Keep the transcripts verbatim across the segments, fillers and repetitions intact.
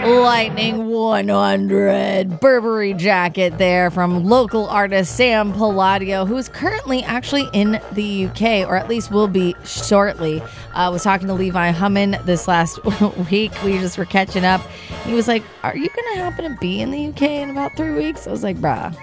Lightning one hundred Burberry jacket there from local artist Sam Palladio, who's currently actually in the U K, or at least will be shortly. I uh, was talking to Levi Hummin this last week. We just were catching up. He was like, are you going to happen to be in the U K in about three weeks? I was like, bruh,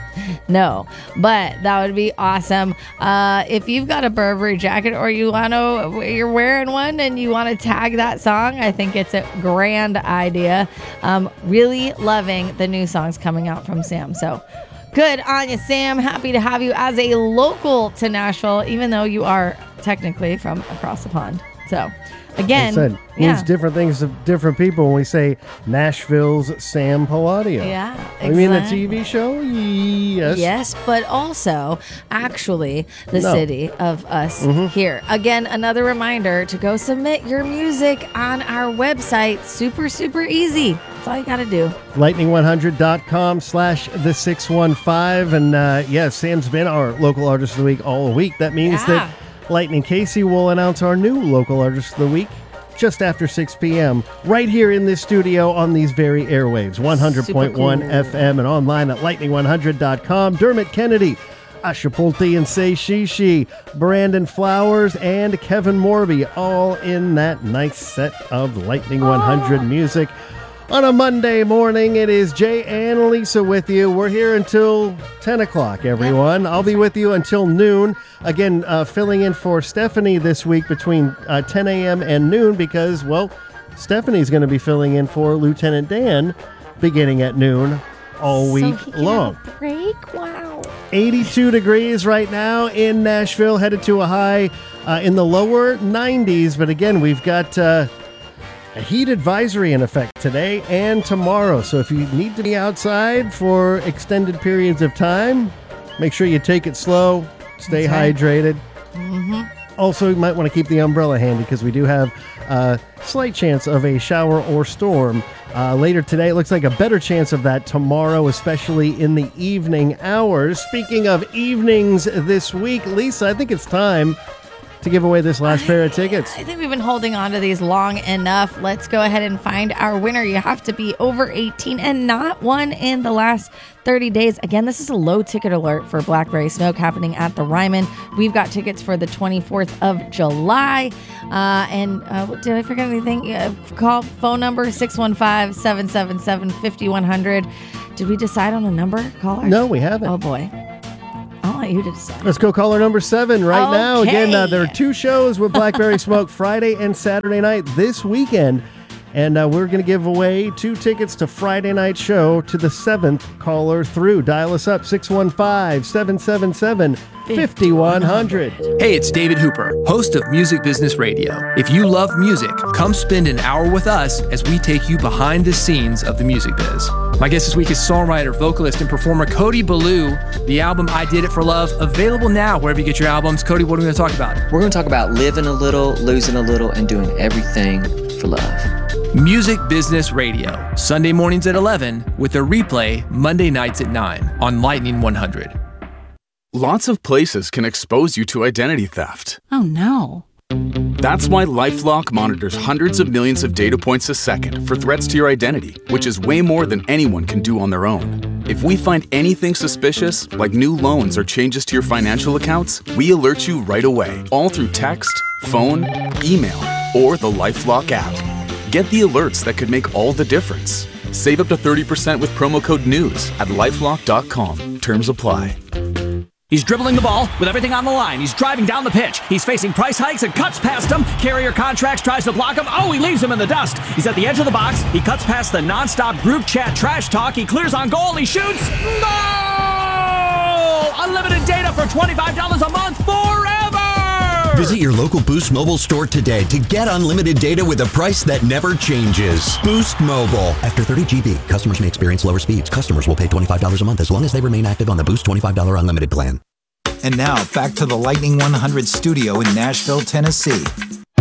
no. But that would be awesome. Uh, if you've got a Burberry jacket or you want to, you're wearing one and you want to tag that song, I think it's a grand idea. Um, really loving the new songs coming out from Sam. So good on you, Sam. Happy to have you as a local to Nashville, even though you are technically from across the pond. So again, said, yeah. means different things to different people when we say Nashville's Sam Palladio. Yeah, exactly. You mean the T V show? Yes. Yes, but also actually the No. city of us Mhm. here. Again, another reminder to go submit your music on our website. Super, super easy. That's all you got to do. lightning one hundred dot com slash the six one five. And uh, yeah, Sam's been our local artist of the week all week. That means Yeah. that Lightning Casey will announce our new local artist of the week just after six p.m. right here in this studio on these very airwaves, one hundred point one Super cool. F M and online at lightning one hundred dot com. Dermot Kennedy, Ashapulte and Say Shishi, Brandon Flowers, and Kevin Morby, all in that nice set of Lightning one hundred music. On a Monday morning, it is Jay and Lisa with you. We're here until ten o'clock, everyone. I'll be with you until noon. Again, uh, filling in for Stephanie this week between uh, ten a.m. and noon because, well, Stephanie's going to be filling in for Lieutenant Dan beginning at noon all week so he can long. Have a break? Wow. eighty-two degrees right now in Nashville, headed to a high uh, in the lower nineties. But again, we've got uh, a heat advisory in effect today and tomorrow. So if you need to be outside for extended periods of time, make sure you take it slow, stay That's right. hydrated. Mm-hmm. Also, you might want to keep the umbrella handy because we do have a slight chance of a shower or storm uh, later today. It looks like a better chance of that tomorrow, especially in the evening hours. Speaking of evenings this week, Lisa, I think it's time to give away this last pair of tickets. I think we've been holding on to these long enough. Let's go ahead and find our winner. You have to be over eighteen and not one in the last thirty days. Again, this is a low ticket alert for Blackberry Smoke happening at the Ryman. We've got tickets for the twenty-fourth of July. Uh, and uh, did I forget anything? Uh, call phone number six one five, seven seven seven, five one zero zero. Did we decide on a number, caller? No, we haven't. Oh, boy. I'll let you decide. Let's go caller number seven right Okay. now. Again, uh, there are two shows with Blackberry Smoke Friday and Saturday night this weekend. And uh, we're going to give away two tickets to Friday night show to the seventh caller through. Dial us up, six one five, seven seven seven, five one zero zero. Hey, it's David Hooper, host of Music Business Radio. If you love music, come spend an hour with us as we take you behind the scenes of the music biz. My guest this week is songwriter, vocalist, and performer Cody Ballou. The album I Did It For Love, available now wherever you get your albums. Cody, what are we going to talk about? We're going to talk about living a little, losing a little, and doing everything for love. Music Business Radio, Sunday mornings at eleven, with a replay Monday nights at nine on Lightning one hundred. Lots of places can expose you to identity theft. Oh no. That's why LifeLock monitors hundreds of millions of data points a second for threats to your identity, which is way more than anyone can do on their own. If we find anything suspicious, like new loans or changes to your financial accounts, we alert you right away, all through text, phone, email, or the LifeLock app. Get the alerts that could make all the difference. Save up to thirty percent with promo code NEWS at lifelock dot com. Terms apply. He's dribbling the ball with everything on the line. He's driving down the pitch. He's facing price hikes and cuts past him. Carrier Contracts tries to block him. Oh, he leaves him in the dust. He's at the edge of the box. He cuts past the nonstop group chat trash talk. He clears on goal. He shoots. Goal! Unlimited data for twenty-five dollars a month forever! Visit your local Boost Mobile store today to get unlimited data with a price that never changes. Boost Mobile. After thirty gigabytes, customers may experience lower speeds. Customers will pay twenty-five dollars a month as long as they remain active on the Boost twenty-five dollars unlimited plan. And now, back to the Lightning one hundred studio in Nashville, Tennessee.